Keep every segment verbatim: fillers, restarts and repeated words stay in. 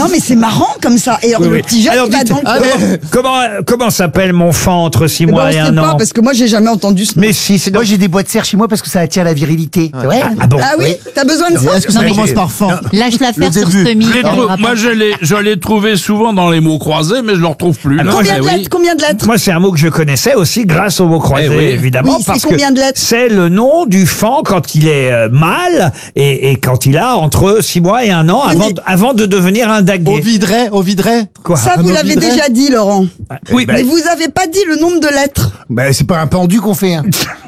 Non, mais c'est marrant comme ça. Et alors, Oui, le oui. petit jeune, Alors, il va dites- dans le ah, mais- comment comment s'appelle mon fan entre six Eh ben, mois on et sait un pas, an? parce que moi, j'ai jamais entendu ce nom. Mais si, c'est dans... Moi, j'ai des boîtes de serre chez moi parce que ça attire la virilité. C'est vrai? Ah bon? Ah oui, t'as besoin de ça? Est-ce que ça Non, mais commence j'ai- par fan? Lâche l'affaire sur début. Semi. Je les trouve- moi, je l'ai, je l'ai trouvé souvent dans les mots croisés, mais je le retrouve plus. Ah, là. Combien Eh de oui. lettres? Combien de lettres? Moi, c'est un mot que je connaissais aussi grâce au mot croisé, Eh oui. évidemment. Oui, c'est parce combien que de lettres? c'est le nom du fan quand il est euh, mâle et, et quand il a entre six mois et un an Oui, avant, mais- avant de devenir un Au daguet. vidret, au vidret. Quoi? Ça, Un vous mot l'avez vidret? déjà dit, Laurent. Oui, Mais ben, vous avez pas dit le nombre de lettres. Ben, c'est pas un pendu qu'on fait, hein.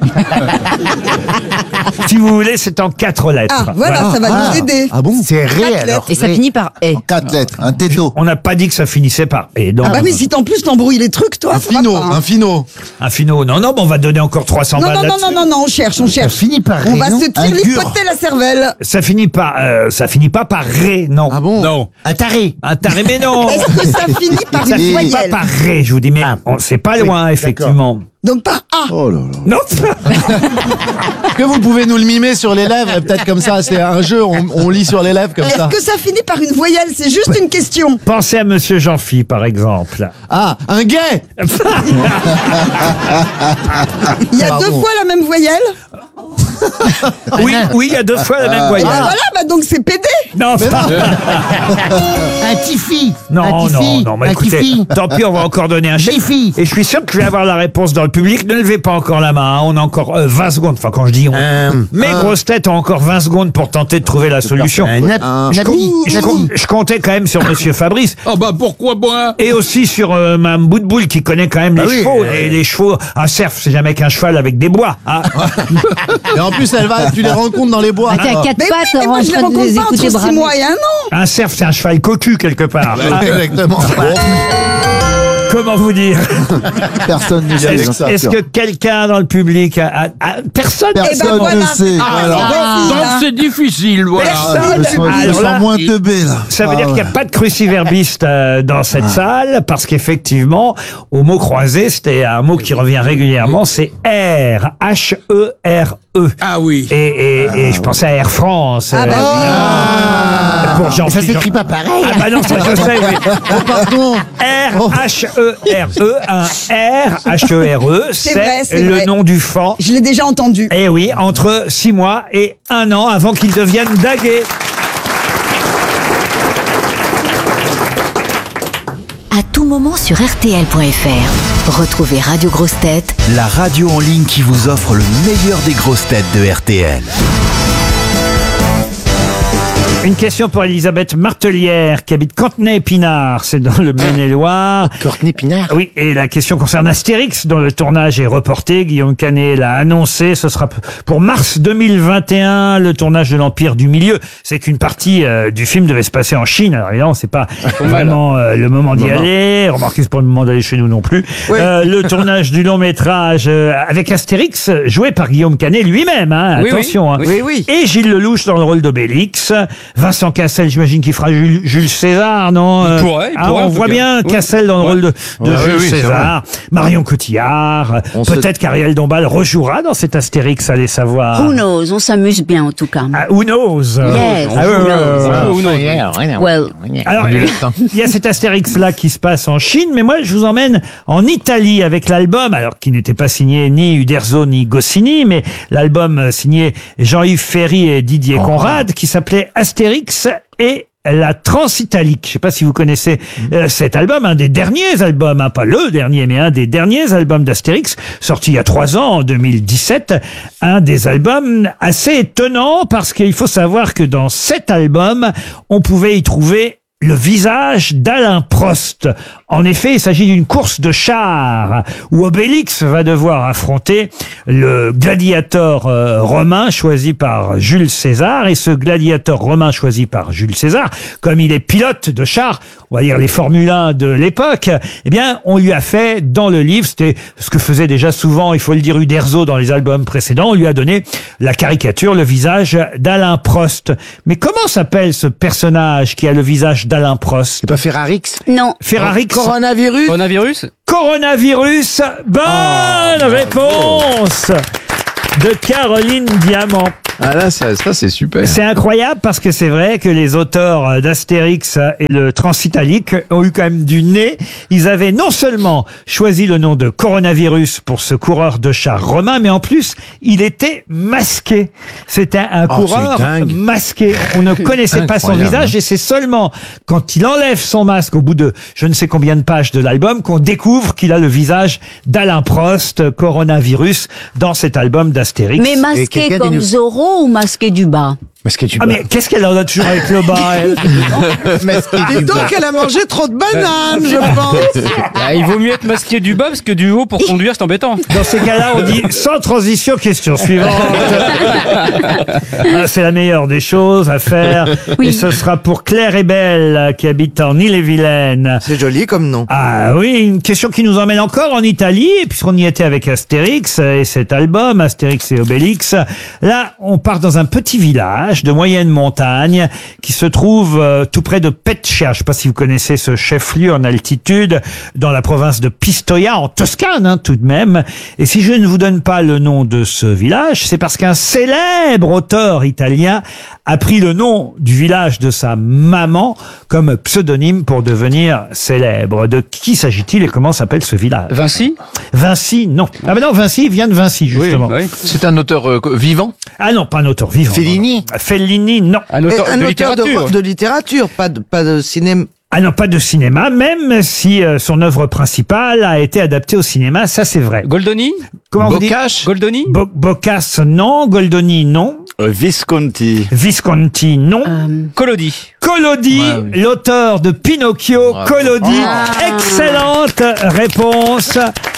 si vous voulez, c'est en quatre lettres. Ah, voilà, ça va Ah. nous aider. Ah bon? C'est ré Quatre alors. Et ça Ré. finit par eh. Quatre lettres, un této. On n'a pas dit que ça finissait par et non. Ah bah oui, si en plus t'embrouilles les trucs, toi, Un ça va finot, pas, hein. un finot. Un finot. Non, non, mais on va donner encore trois cents Non, balles non, non, là-dessus. non, non, non, on cherche, on Ça cherche. finit par ré, On va non? se Un gur. tripoter la cervelle. Ça finit pas, euh, ça finit pas par ré, non. Ah bon? Non. Un taré. Un taré, mais non. Est-ce que ça finit par Ça une finit pas voyelle? par ré, je vous dis, mais on- c'est pas loin, effectivement. Donc par A. Oh là là. Non. Est-ce que vous pouvez nous le mimer sur les lèvres? Et peut-être comme ça, c'est un jeu, on, on lit sur les lèvres comme Est-ce ça. que ça finit par une voyelle? C'est juste une question. Pensez à Monsieur Jean-Phi, par exemple. Ah, un gay! Il y a Pardon. deux fois la même voyelle? Oui, oui, il y a deux fois la même Ah, voyelle. voilà, bah donc c'est P D. Non, pas- Un tifi. non, un non, tifi. non, mais un écoutez, tifi. tant pis, on va encore donner un chiffre. Tifi. Et je suis sûr que je vais avoir la réponse dans le public. Ne levez pas encore la main, hein. On a encore euh, vingt secondes. Enfin, quand je dis on, Euh, mes grosses têtes ont encore vingt secondes pour tenter de trouver la solution. Un nap- Un- Je, com- napi. je com- Napi. je comptais quand même sur Monsieur Fabrice. Ah bah pourquoi moi? Et aussi sur euh, Mme Boutboul qui connaît quand même les Ah oui, chevaux. euh, Et les chevaux, un cerf, c'est jamais qu'un cheval avec des bois. Hein. Et en plus, elle va, tu les rencontres dans les bois. Ah, t'as quatre Mais oui, pattes mais moi en je les train de rencontre les pas écouter entre six bramer. mois et un an. Un cerf, c'est un cheval cocu quelque part. Ah, Exactement. comment vous dire? Personne ne sait. Est-ce est-ce que quelqu'un dans le public a, a- a- personne? Eh ben Personne voilà. ne sait. Ah, Voilà. donc- donc c'est difficile, voilà. Personne. Je me Alors sens là, moins teubé, là. Ça veut Ah, dire qu'il n'y a ouais. pas de cruciverbiste euh, dans cette salle, parce qu'effectivement, au mot croisé, c'était un mot qui revient régulièrement, c'est R, H E R E. Ah oui. Et, et, et je pensais à Air France. Ah euh, bah euh, pour jean Ça s'écrit pas pareil. Ah bah non, ça je sais, oui. Oh, pardon. R, H E R E, un R, H E R E, C'est vrai, c'est c'est le vrai. nom du fan. Je l'ai déjà entendu. Eh oui, entre six mois et un an avant qu'il devienne daguet. À tout moment sur R T L point F R. Retrouvez Radio Grosses Têtes La radio en ligne qui vous offre le meilleur des grosses têtes de R T L. Une question pour Elisabeth Martelière qui habite Cantenay-Épinard, c'est dans le Maine-et-Loire. Courtenay Pinard. Oui, et la question concerne Astérix, dont le tournage est reporté. Guillaume Canet l'a annoncé. Ce sera pour mars deux mille vingt et un, le tournage de l'Empire du Milieu. C'est qu'une partie euh, du film devait se passer en Chine. Alors évidemment, c'est pas vraiment euh, le moment d'y aller. Remarquez, c'est pas le moment d'aller chez nous non plus. Euh, le tournage du long métrage euh, avec Astérix, joué par Guillaume Canet lui-même. Hein, Oui, attention. oui. hein. Oui, oui. Et Gilles Lelouch dans le rôle d'Obélix. Vincent Cassel, j'imagine qu'il fera Jules, Jules César, non Il Euh, pourrait, il ah, pourrait, en on tout voit cas. bien Oui. Cassel dans le rôle de, de Ouais, Jules oui, oui, c'est César. Marion Cotillard. On se- Peut-être qu'Ariel Dombal rejouera dans cet Astérix, allez savoir. Who knows? On s'amuse bien en tout cas. Ah, who knows Yes. Ah, ouais, Who ouais, knows? ouais, ouais. Well, Alors, il y a cet Astérix-là qui se passe en Chine, mais moi, je vous emmène en Italie avec l'album, alors qui n'était pas signé ni Uderzo ni Goscinny, mais l'album euh, signé Jean-Yves Ferry et Didier Conrad, qui s'appelait Astérix et la Transitalique. Je sais pas si vous connaissez euh, cet album, un des derniers albums, hein, pas le dernier, mais un des derniers albums d'Astérix, sorti il y a trois ans, en deux mille dix-sept. Un des albums assez étonnant parce qu'il faut savoir que dans cet album, on pouvait y trouver le visage d'Alain Prost. En effet, il s'agit d'une course de chars où Obélix va devoir affronter le gladiateur euh, romain choisi par Jules César. Et ce gladiateur romain choisi par Jules César, comme il est pilote de chars, on va dire les Formule un de l'époque, eh bien, on lui a fait dans le livre, c'était ce que faisait déjà souvent, il faut le dire, Uderzo dans les albums précédents, on lui a donné la caricature, le visage d'Alain Prost. Mais comment s'appelle ce personnage qui a le visage d'Alain Prost? C'est pas Ferrarix. non. Ferrarix. Coronavirus. Coronavirus. Coronavirus. Bonne réponse de Caroline Diamant. Ah là, ça, ça c'est super. C'est incroyable parce que c'est vrai que les auteurs d'Astérix et le Transitalique ont eu quand même du nez. Ils avaient non seulement choisi le nom de coronavirus pour ce coureur de char romain, mais en plus, il était masqué. C'était un Oh, coureur c'est dingue. masqué. On ne connaissait pas son Incroyable. visage et c'est seulement quand il enlève son masque au bout de je ne sais combien de pages de l'album qu'on découvre qu'il a le visage d'Alain Prost, coronavirus, dans cet album d'Astérix. Mais masqué quelqu'un comme qui nous- Zorro ou masqué du bas? Parce que tu Ah mais qu'est-ce qu'elle en a toujours avec le bas, elle Et donc, elle a mangé trop de bananes, je pense. Ah, il vaut mieux être masqué du bas parce que du haut pour conduire c'est embêtant. Dans ces cas-là, on dit sans transition, question suivante. Ah, c'est la meilleure des choses à faire. Et ce sera pour Claire et Belle, qui habite en Ille-et-Vilaine. C'est joli comme nom. Ah oui, une question qui nous emmène encore en Italie, puisqu'on y était avec Astérix et cet album, Astérix et Obélix. Là, on part dans un petit village de moyenne montagne qui se trouve euh, tout près de Pescia. Je sais pas si vous connaissez ce chef-lieu en altitude dans la province de Pistoia, en Toscane, hein, tout de même. Et si je ne vous donne pas le nom de ce village, c'est parce qu'un célèbre auteur italien a pris le nom du village de sa maman comme pseudonyme pour devenir célèbre. De qui s'agit-il et comment s'appelle ce village? Vinci? Vinci, non. Ah ben non, Vinci vient de Vinci, justement. Oui. C'est un auteur euh, vivant. Ah non, pas un auteur vivant. Fellini. Fellini, non. Un Et auteur un de auteur de, littérature. de littérature, pas de, pas de cinéma. Ah non, pas de cinéma, même si euh, son œuvre principale a été adaptée au cinéma, ça c'est vrai. Goldoni? Comment vous dites? Boccace. Goldoni? Bo- Boccace, non. Goldoni, non. Visconti. Visconti, non. Euh, Collodi. Collodi, Ouais, oui. l'auteur de Pinocchio. Bravo. Collodi, excellente réponse.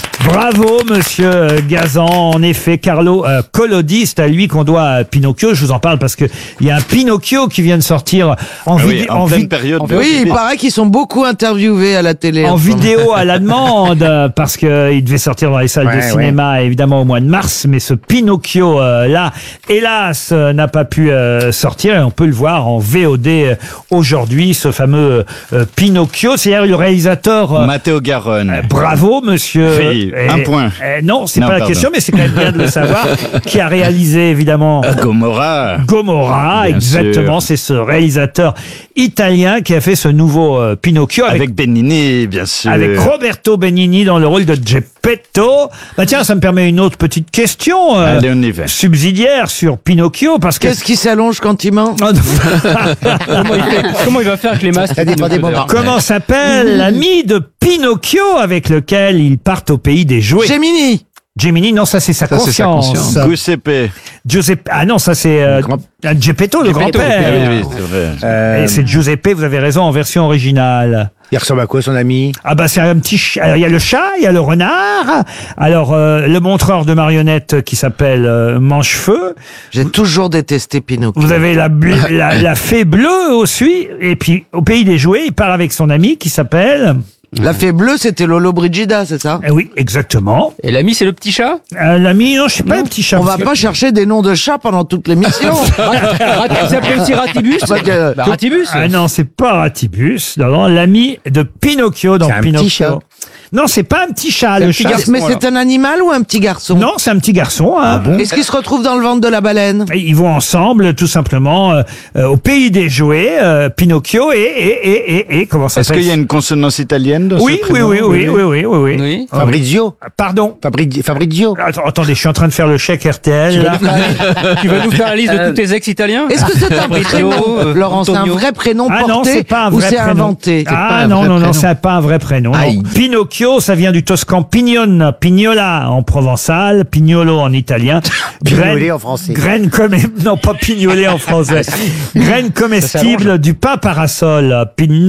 Bravo, monsieur Gazan. En effet, Carlo euh, Collodi, c'est à lui qu'on doit euh, Pinocchio. Je vous en parle parce que il y a un Pinocchio qui vient de sortir en, Ah vid- oui, en, en pleine vid- période. de- Oui, il paraît qu'ils sont beaucoup interviewés à la télé. en ce moment. vidéo à la demande euh, parce que il devait sortir dans les salles de Ouais, cinéma évidemment au mois de mars, mais ce Pinocchio euh, là, hélas, euh, n'a pas pu euh, sortir et on peut le voir en V O D euh, aujourd'hui, ce fameux euh, Pinocchio. C'est-à-dire le réalisateur. euh, Matteo Garonne. euh, Bravo, monsieur. Oui, un point. euh, non, c'est Non, pas la pardon. question, mais c'est quand même bien de le savoir. Qui a réalisé évidemment Gomorra. Gomorra, Bien exactement. C'est ce réalisateur italien qui a fait ce nouveau euh, Pinocchio avec Avec Benigni, bien sûr. avec Roberto Benigni dans le rôle de Geppetto. Bah tiens, ça me permet une autre petite question euh, Allez, on y va. subsidiaire sur Pinocchio parce que Qu'est-ce qui s'allonge quand il ment? Oh, non. Comment il, fait- comment il va faire avec les masques? Ça dépend des moments. Comment s'appelle l'ami de Pinocchio avec lequel ils partent au pays des jouets? Gemini. Gemini, non, ça c'est sa Ça, c'est sa conscience. conscience. Giuseppe. Giuseppe, ah non, ça c'est euh, grand- euh, Geppetto, le Geppetto, grand-père. Oui, oui, c'est vrai. Euh, Et c'est Giuseppe, vous avez raison, en version originale. il ressemble à quoi son ami? Ah bah c'est un petit ch- alors, il y a le chat, il y a le renard. Alors euh, le montreur de marionnettes qui s'appelle euh, Manchefeu. J'ai toujours détesté Pinocchio. Vous avez la, bl- la, la fée bleue aussi. Et puis au pays des jouets, il part avec son ami qui s'appelle. La fée bleue, c'était Lolo Brigida, c'est ça? Eh oui, exactement. Et l'ami c'est le petit chat? Euh, L'ami, non, je sais pas, un petit chat. On va pas chercher des noms de chats pendant toute l'émission. Rat- Il s'appelait aussi Ratibus? Parce que- Bah, Ratibus? Ah non, c'est pas Ratibus. Non, non, l'ami de Pinocchio dans C'est un Pinocchio. petit chat. Non, c'est pas un petit chat. Le petit chat. garçon. Mais c'est un animal ou un petit garçon? Non, c'est un petit garçon. Hein. Est-ce qu'il se retrouve dans le ventre de la baleine? Et Ils vont ensemble, tout simplement, euh, euh, au pays des jouets, euh, Pinocchio et, et, et, et, et comment ça Est-ce s'appelle? qu'il y a une consonance italienne dans Oui, ce oui, prénom oui, oui, oui, oui, oui, oui. Oui. Fabrizio. Pardon. Fabri- Fabrizio. Attends, attendez, je suis en train de faire le chèque R T L. Là. Tu vas nous faire la liste de tous tes ex italiens? Est-ce que c'est un Fabrizio, prénom, euh, Laurent, c'est un Antonio. vrai prénom Ah porté non, c'est pas un ou vrai c'est prénom. inventé? Ah pas un non, vrai non, non, prénom. c'est pas un vrai prénom. non. Aïe. Pinocchio, ça vient du toscan pignone, pignola en provençal, pignolo en italien. Pignolé en français. Graine comme non pas pignolé en français. Graine comestible du pain parasol,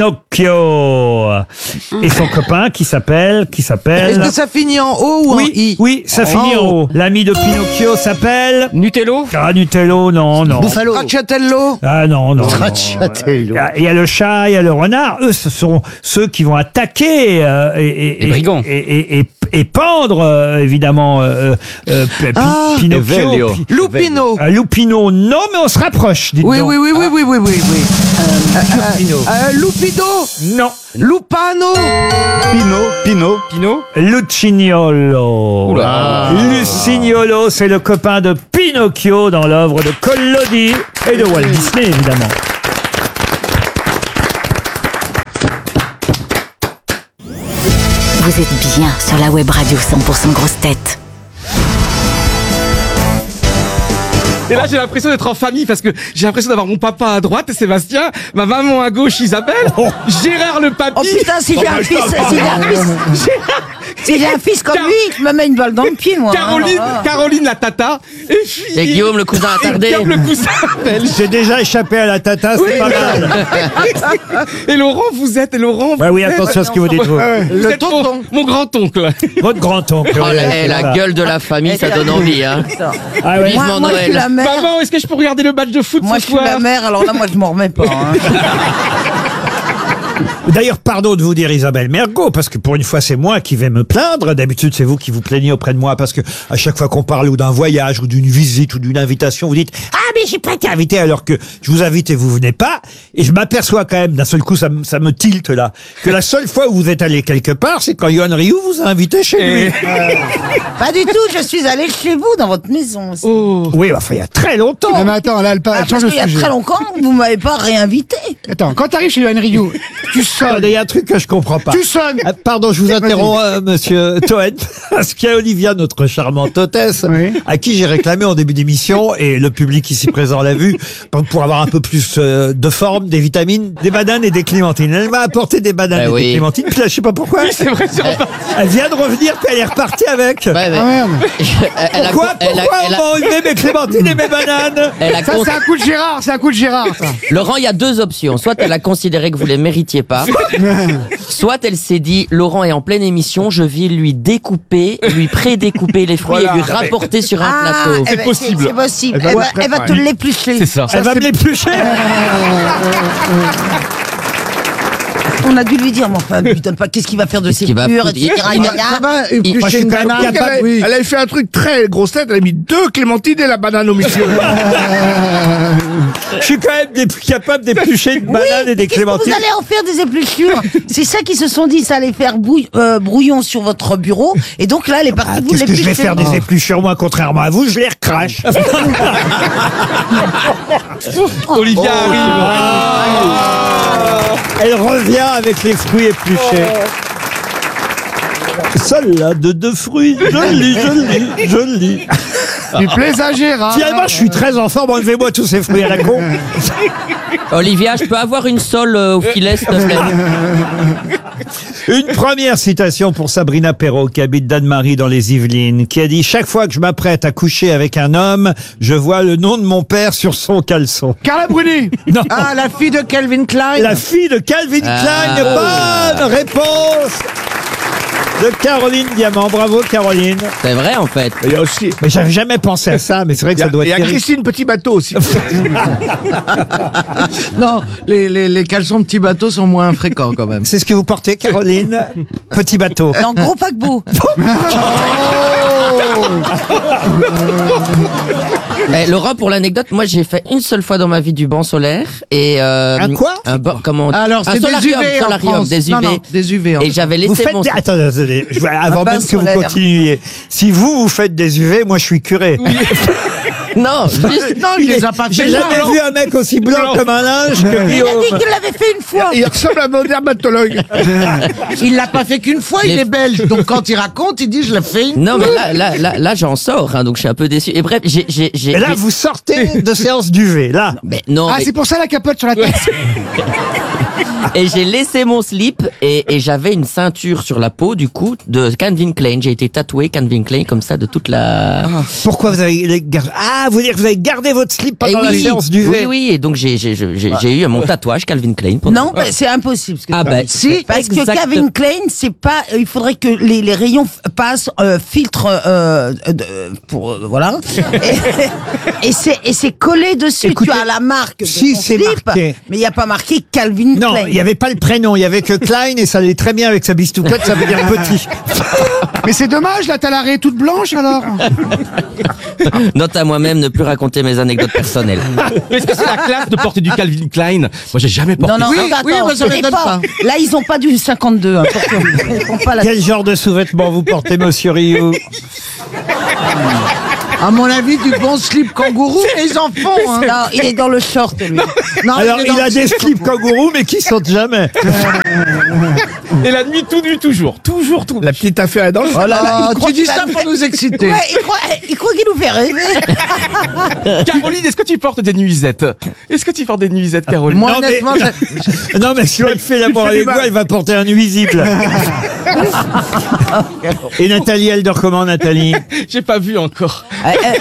Pinocchio. Et son copain qui s'appelle, qui Est-ce s'appelle. que ça finit en O ou en Oui, I? oui, ça finit en haut. L'ami de Pinocchio s'appelle. Nutello? Ah, Nutello, non, non. Buffalo. Stracciatello? Ah non, non. non. Stracciatello. Il y a- il y a le chat, il y a le renard. Eux, ce sont ceux qui vont attaquer euh, et, et, Les brigands. et, et, et, et pendre euh, évidemment euh, euh, Pi- Ah, Pinocchio. Evelio. Pi- Lupino? euh, Lupino, non, mais on se rapproche. Dites Oui, donc. oui, oui, oui, oui, oui, oui, oui. Euh, euh, Lupido? Non, Lupano? Pino, Pino. Pino? Lucignolo. Oula. Lucignolo, c'est le copain de Pinocchio. Pinocchio dans l'œuvre de Collodi et de Walt Disney, évidemment. Vous êtes bien sur la web radio cent pour cent grosses têtes. Et là, j'ai l'impression d'être en famille parce que j'ai l'impression d'avoir mon papa à droite, Sébastien, ma maman à gauche, Isabelle, Gérard le papy. Oh putain, si j'ai un fils, si j'ai un fils, si j'ai un fils comme lui, je me mets une balle dans le pied, moi. Caroline, hein. Caroline la tata. Et puis. Et Guillaume le cousin attardé. Guillaume le cousin belge. J'ai déjà échappé à la tata, c'est Oui. pas mal. Et Laurent, vous êtes, et Laurent. Ouais, vous oui, êtes- attention à ce que vous dites, vous. Vous êtes mon, mon grand-oncle. Votre grand-oncle. Oh, oui, la, c'est eh, la ça. gueule de la famille, ça donne envie. Hein. Ah ouais. Vivement Moi, moi je suis Noël. la mère. Maman, est-ce que je peux regarder le match de foot Moi, ce je suis la soir? mère, alors là, moi, je m'en remets pas. hein. D'ailleurs, pardon de vous dire Isabelle Mergo, parce que pour une fois, c'est moi qui vais me plaindre. D'habitude, c'est vous qui vous plaignez auprès de moi, parce que à chaque fois qu'on parle ou d'un voyage, ou d'une visite, ou d'une invitation, vous dites « Ah, mais j'ai pas été invité », alors que je vous invite et vous venez pas. Et je m'aperçois quand même, d'un seul coup, ça, me- ça me tilte là, que la seule fois où vous êtes allé quelque part, c'est quand Yohan Ryu vous a invité chez lui. Pas du tout, je suis allée chez vous, dans votre maison aussi. Oh. Oui, enfin, il y a très longtemps. Non, mais attends, là, elle, pa- Ah, elle change parce de qu'il y a sujet. très longtemps, vous m'avez pas réinvité. Attends, quand t'arrives chez Yohan Ryu, tu sonnes. Il y a un truc que je comprends pas. Tu sonnes. Ah, pardon, je vous interromps, euh, monsieur Toen, parce qu'il y a Olivia, notre charmante hôtesse, Oui. à qui j'ai réclamé en début d'émission, et le public ici présent l'a vu, pour- pour avoir un peu plus euh, de forme, des vitamines, des bananes et des clémentines. Elle m'a apporté des bananes Eh et oui. des clémentines, puis là, je sais pas pourquoi. C'est vrai, c'est reparti. Elle vient de revenir, puis elle est repartie avec. Ouais, ouais. Ah merde. Elle a- Pourquoi, elle a- pourquoi elle on a- m'a enlevé mes clémentines et mes bananes? elle a Ça, con- c'est un coup de Gérard, c'est un coup de Gérard, ça. Laurent, il y a deux options. Soit elle a considéré que vous les méritiez pas, soit elle s'est dit, Laurent est en pleine émission, je vais lui découper, lui pré-découper les fruits et lui rapporter sur un plateau. eh ben, possible. C'est possible. Elle va Elle va, être elle va te préparée. l'éplucher. C'est ça. Elle va me l'éplucher. On a dû lui dire, mais enfin, lui donne pas, qu'est-ce qu'il va faire de ses qu'il va purs, foutre et cetera. Il- Il y a- va, Il- éplucher Moi, je suis une quand même banane. capable- Elle, oui. elle avait fait un truc très grosse tête, elle a mis deux clémentines et la banane au milieu. Je suis quand même dé- capable d'éplucher une banane et des Qu'est-ce que vous clémentines. allez en faire des épluchures? C'est ça qu'ils se sont dit, ça allait faire bouille- euh, brouillon sur votre bureau. Et donc là, elle est partie Ah, vous qu'est-ce que je vais l'éplucher. faire des épluchures, moi, contrairement à vous, je les recrache. Olivia arrive. Elle revient avec les fruits épluchés. Salade de fruits, joli, joli, joli. Tu plais à Gérard. Finalement, je suis très en forme, enlevez-moi tous ces fruits à la con. Olivia, je peux avoir une sole euh, au filet, s'il te plaît? Une première citation pour Sabrina Perrault, qui habite Danemarie dans les Yvelines, qui a dit « Chaque fois que je m'apprête à coucher avec un homme, je vois le nom de mon père sur son caleçon. Carla Bruni. » Non, Ah, la fille de Calvin Klein. la fille de Calvin Ah. Klein, bonne réponse de Caroline Diamant. Bravo, Caroline. C'est vrai, en fait. Il y a aussi. Mais j'avais jamais pensé à ça, mais c'est vrai que Il y ça a, doit il y être a terrible. Christine Petit Bateau aussi. Non, les, les, les caleçons petits bateaux sont moins fréquents quand même. C'est ce que vous portez, Caroline? Petit bateau. Non, gros paquebot. Eh, Laurent, pour l'anecdote, moi j'ai fait une seule fois dans ma vie du banc solaire et euh, Un quoi un banc, comment on dit Alors, un c'est des solarium, U V en solarium, France. des U V. Non, non, des U V. en Et France. j'avais Vous laissé faites mon des... Attendez, attendez, je vais- avant bain même que vous solaire. continuiez. Si vous, vous faites des U V, moi je suis curé. non, juste- Non, il les a pas J'ai fait. jamais non. vu un mec aussi blanc comme un linge que Il a dit Guillaume. qu'il l'avait fait une fois. Il ressemble à mon dermatologue. Il l'a pas fait qu'une fois, il Les- est belge. Donc quand il raconte, il dit je l'ai fait une non, mais là, là, là, là, j'en sors, hein, donc je suis un peu déçu. Et bref, j'ai, j'ai, j'ai. Et là, j'ai- vous sortez de séance d'U V, là. Mais non, Ah, mais- c'est pour ça la capote sur la tête. et j'ai laissé mon slip et, et j'avais une ceinture sur la peau du coup de Calvin Klein. J'ai été tatoué Calvin Klein comme ça de toute la. Pourquoi vous avez gardé... Ah, vous dire que vous avez gardé votre slip Eh pendant la oui, séance d'U V. oui, oui, et donc j'ai, j'ai, j'ai, j'ai- j'ai eu mon tatouage Calvin Klein. pendant- Non, bah, c'est impossible. Ce que Ah tu bah, dis. si, parce que exact. Calvin Klein, c'est pas. euh, Il faudrait que les, les rayons f- passent euh, filtre euh, de- pour euh, voilà. Et, et c'est et c'est collé dessus. Écoutez, tu as la marque. De si, ton c'est slip, marqué. mais il n'y a pas marqué Calvin Non, Klein. il n'y avait pas le prénom, il y avait que Klein et ça allait très bien avec sa bistouquette, ça veut dire petit. Mais c'est dommage, là, t'as l'arrêt toute blanche, alors. Note à moi-même ne plus raconter mes anecdotes personnelles. Mais est-ce que c'est la classe de porter du Calvin Klein? Moi, j'ai jamais porté. Non, non, ça. attends, oui, moi, ça c'est m'étonne pas- pas. Là, ils ont pas du cinquante-deux. Hein, pour que- ils font pas la- Quel genre de sous-vêtements vous portez, monsieur Rio? À mon avis, du bon slip kangourou, les enfants. Hein. Non, il est dans le short, lui. Non, Alors, est il dans a le des slips kangourous, mais qui sautent jamais. Et la nuit, tout nu, toujours. Toujours, tout. La petite affaire est dans le... Oh là là, Ah, il croit tu dis qu'il ça va- pour nous exciter. Ouais, il croit, il croit qu'il nous fait rêver. Caroline, est-ce que tu portes des nuisettes? Est-ce que tu portes des nuisettes, Caroline? Moi, Non, mais- honnêtement, j'ai- Non, mais si elle fait l'amour fais avec du mal. moi, il va porter un nuisible. Et Nathalie, elle dort comment, Nathalie? J'ai pas vu encore. Eh, eh,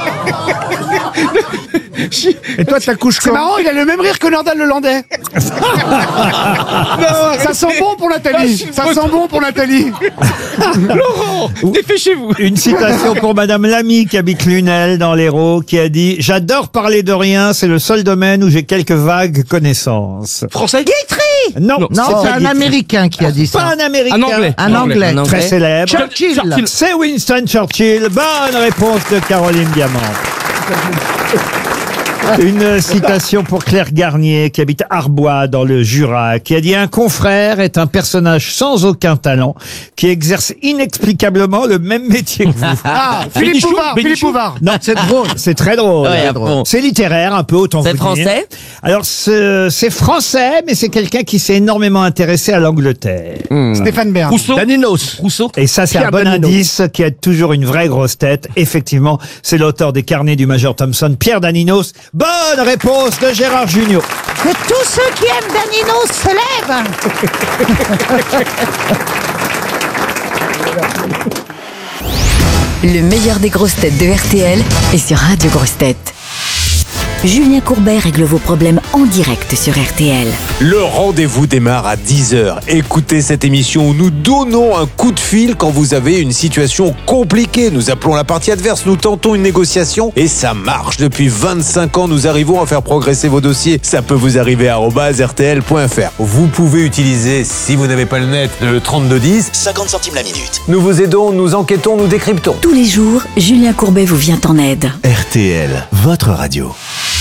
Et toi, tu la couches C'est quand? marrant, il a le même rire que Nordal le Landais. Ça sent bon pour Nathalie. Ça sent bon pour Nathalie. Laurent, dépêchez-vous. Une citation pour Madame Lamy qui habite Lunel dans l'Hérault qui a dit « J'adore parler de rien, c'est le seul domaine où j'ai quelques vagues connaissances. Français? Guitry » Non, non, c'est c'est pas un Guitry. Américain qui a dit Pas ça. un Américain. Un Anglais. Un Anglais. Un Très célèbre. Churchill. C'est Winston Churchill. Bonne réponse de Caroline Diamant. Une citation pour Claire Garnier, qui habite Arbois, dans le Jura, qui a dit « Un confrère est un personnage sans aucun talent, qui exerce inexplicablement le même métier que vous. Ah, Philippe Bénichou, Bouvard, Philippe Bénichou. Bouvard. » Non, c'est drôle. C'est très drôle. Ouais, C'est à drôle. fond. C'est littéraire, un peu, autant C'est vous dire. français? Alors, c'est c'est français, mais c'est quelqu'un qui s'est énormément intéressé à l'Angleterre. Stéphane Bern. Rousseau? Daninos. Rousseau? Et ça, c'est un Pierre bon Daninos. indice qui a toujours une vraie grosse tête. Effectivement, c'est l'auteur des carnets du Major Thompson, Pierre Daninos. Bonne réponse de Gérard Junior. Que tous ceux qui aiment Daninos se lèvent. Le meilleur des grosses têtes de R T L est sur Radio Grosses Têtes. Julien Courbet règle vos problèmes en direct sur R T L. Le rendez-vous démarre à dix heures. Écoutez cette émission où nous donnons un coup de fil quand vous avez une situation compliquée. Nous appelons la partie adverse, nous tentons une négociation et ça marche. Depuis vingt-cinq ans, nous arrivons à faire progresser vos dossiers. Ça peut vous arriver à arobase r t l point f r. Vous pouvez utiliser, si vous n'avez pas le net, le trente-deux dix. cinquante centimes la minute. Nous vous aidons, nous enquêtons, nous décryptons. Tous les jours, Julien Courbet vous vient en aide. R T L, votre radio.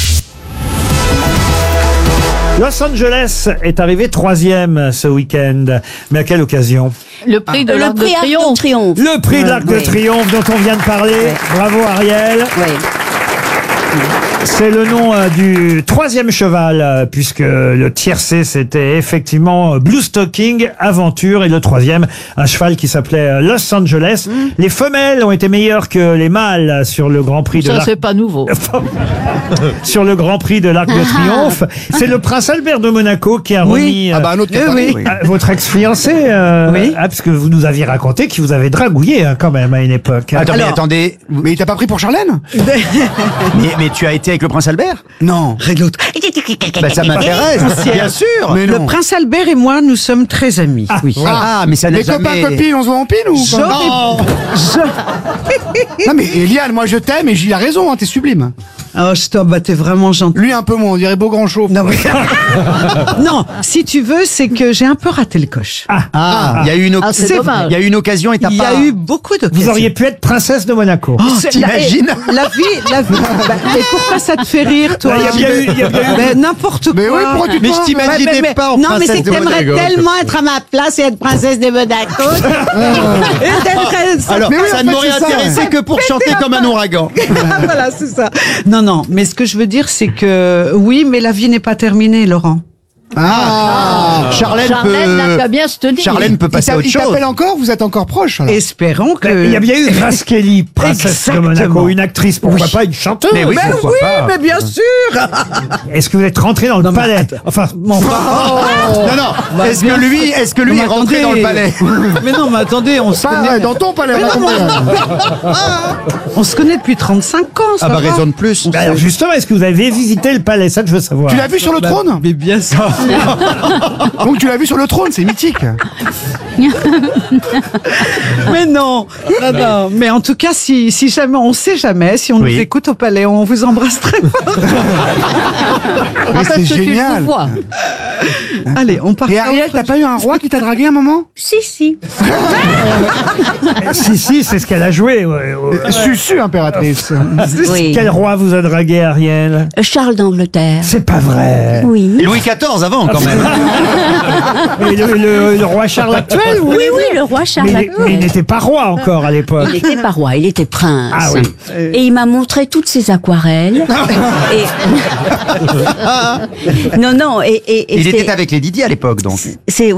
Los Angeles est arrivé troisième ce week-end. Mais à quelle occasion? Le prix de Le l'Arc de prix Arc de Triomphe. Triomphe. Le prix de l'Arc de oui. Triomphe dont on vient de parler. Bravo Ariel. Oui. C'est le nom euh, du troisième cheval, euh, puisque le tiercé, c'était effectivement euh, Blue Stocking Aventure, et le troisième, un cheval qui s'appelait euh, Los Angeles. Les femelles ont été meilleures que les mâles sur le Grand Prix de Ça, l'Arc. c'est pas nouveau. sur le Grand Prix de l'Arc de Triomphe. C'est le prince Albert de Monaco qui a remis Ah euh, bah un autre qui a Eh parlé, oui. oui. à votre ex-fiancé, euh, Oui. ah, parce que vous nous aviez raconté qu'il vous avait dragouillé hein, quand même à une époque. Attends, mais Alors- attendez, mais il t'a pas pris pour Charlène? Mais, mais tu as été avec le prince Albert? Non. Bah, ça m'intéresse, bien sûr. Mais Le non. prince Albert et moi, nous sommes très amis. Oui. Ah, mais ça n'a Les copains jamais... copines, on se voit en pile ou quoi? J'aurais- Non mais Eliane, moi je t'aime et j'y a raison, hein, t'es sublime. Oh, stop, bah t'es vraiment gentil. Lui un peu moins, on dirait beau grand chauve. Non, mais- non, si tu veux, c'est que j'ai un peu raté le coche. Ah, il y a eu une, oc- Ah, c'est dommage. il y a eu une occasion et t'as Il y pas... a eu beaucoup de Vous auriez pu être princesse de Monaco. C'est- t'imagines la, la vie, la vie. Bah, et pourquoi ça te fait rire, toi? Il y a bien eu- il y a bien eu- Mais n'importe quoi. Mais oui, pourquoi tu Mais je parles? t'imaginais Ouais, mais- pas en Non, mais princesse c'est que de t'aimerais Monaco. tellement être à ma place et être princesse de Monaco. Et t'aimerais- ça- Alors, Mais oui, en ça fait, ne m'aurait c'est ça, intéressé ouais. que pour chanter comme un ouragan. voilà, c'est ça. Non, non, mais ce que je veux dire, c'est que oui, mais la vie n'est pas terminée, Laurent. Ah, Charlène, Charlène n'a peut... qu'à bien se tenir. Charlène peut il passer à t'a- autre il chose. t'appelle encore, vous êtes encore proche. alors. Espérons que. Il y a bien eu Grace Kelly, princesse de Monaco, Exactement. une actrice, pourquoi Oui. pas une chanteuse. Mais oui, Mais pourquoi oui, pas. mais bien sûr. Est-ce que vous êtes rentré dans le palais? Enfin, bon, Non, non, est-ce que lui, est-ce que lui Non, est mais rentré dans attendez. le palais? Mais non, mais attendez, on se Pas, connaît. ouais, dans ton palais. Mais pas non, ton palais. On se connaît depuis trente-cinq ans, ça Ah bah va. raison de plus. bah alors justement, est-ce que vous avez visité le palais? Ça que je veux savoir. Tu l'as vu sur le trône? Mais bien sûr. Donc tu l'as vu sur le trône, c'est mythique. Mais non, non, non. Mais en tout cas, si, si jamais, on sait jamais, si on Oui. nous écoute au palais, on vous embrasse très fort. Mais c'est Parce que tu le génial. vois. Allez, on part. Et Ariel, t'as pas eu un roi qui t'a dragué un moment? Si, si. Si, si, c'est ce qu'elle a joué. ouais, ouais. Susu, impératrice. Oui. Quel roi vous a dragué, Ariel? Charles d'Angleterre. C'est pas vrai. Oui. Louis quatorze, avant, quand même. Et le, le- le roi Charles actuel, oui. Oui, oui, le roi Charles. Mais, il- mais il n'était pas roi encore à l'époque. Il était pas roi, il était prince. Ah oui. Et il m'a montré toutes ses aquarelles. et... non, non, et, et, et Il c'est- était avec les Didier à l'époque, donc. c'est